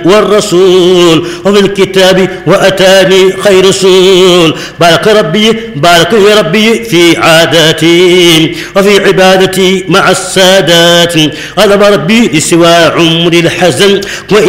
والرسول وفي الكتاب وأتاني خير رسول. بارك يا ربي في عاداتي وفي عبادتي مع السادات. غضب ربي لسوى عمري الحزن